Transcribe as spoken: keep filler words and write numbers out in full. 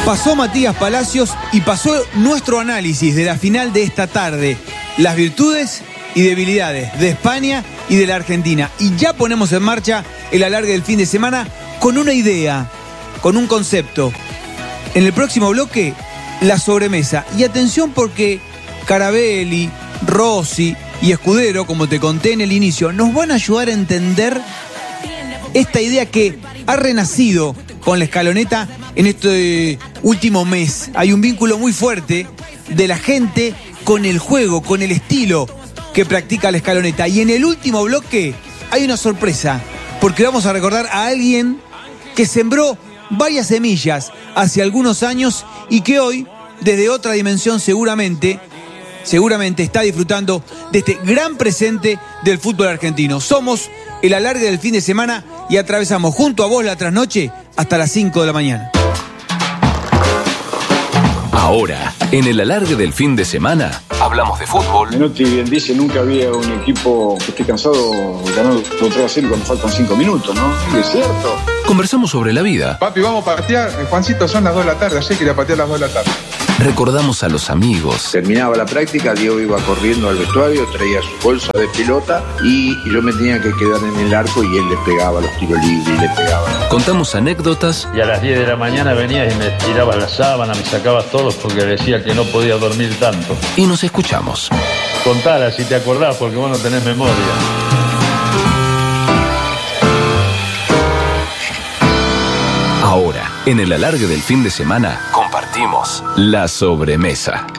Pasó Matías Palacios y pasó nuestro análisis de la final de esta tarde. Las virtudes y debilidades de España y de la Argentina. Y ya ponemos en marcha el alargue del fin de semana con una idea, con un concepto. En el próximo bloque, la sobremesa. Y atención porque Carabelli, Rossi y Escudero, como te conté en el inicio, nos van a ayudar a entender esta idea que ha renacido con la escaloneta en este último mes. Hay un vínculo muy fuerte de la gente con el juego, con el estilo que practica la escaloneta. Y en el último bloque hay una sorpresa, porque vamos a recordar a alguien que sembró varias semillas hace algunos años y que hoy, desde otra dimensión seguramente, seguramente está disfrutando de este gran presente del fútbol argentino. Somos el alargue del fin de semana y atravesamos junto a vos la trasnoche hasta las cinco de la mañana. Ahora, en el alargue del fin de semana, hablamos de fútbol. Menotti bien dice, nunca había un equipo que esté cansado ganando tres a cero cuando faltan cinco minutos, ¿no? Y es cierto. Conversamos sobre la vida. Papi, vamos a patear. Juancito, son las dos de la tarde. Ayer quería patear a las dos de la tarde. Recordamos a los amigos. Terminaba la práctica, Diego iba corriendo al vestuario, traía su bolsa de pelota y yo me tenía que quedar en el arco y él le pegaba los tiros libres y le pegaba. Contamos anécdotas. Y a las diez de la mañana venías y me tirabas la sábana, me sacabas todos porque decía que no podía dormir tanto. Y nos escuchamos. Contala si te acordás porque vos no tenés memoria. Ahora, en el alargue del fin de semana, compartimos la sobremesa.